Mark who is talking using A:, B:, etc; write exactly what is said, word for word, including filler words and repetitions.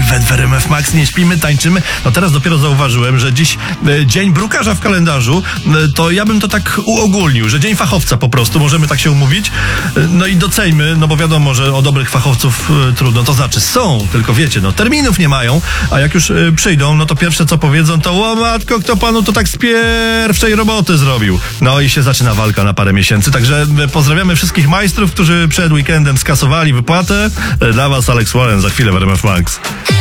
A: We, w R M F Max nie śpimy, tańczymy. No teraz dopiero zauważyłem, że dziś e, dzień brukarza w kalendarzu, e, to ja bym to tak uogólnił, że dzień fachowca po prostu, możemy tak się umówić. E, no i doceńmy, no bo wiadomo, że o dobrych fachowców e, trudno, to znaczy są, tylko wiecie, no terminów nie mają, a jak już e, przyjdą, no to pierwsze co powiedzą, to o matko, kto panu to tak z pierwszej roboty zrobił. No i się zaczyna walka na parę miesięcy, także e, pozdrawiamy wszystkich majstrów, którzy przed weekendem skasowali wypłatę. E, dla was Alex Warren za chwilę w R M F Max.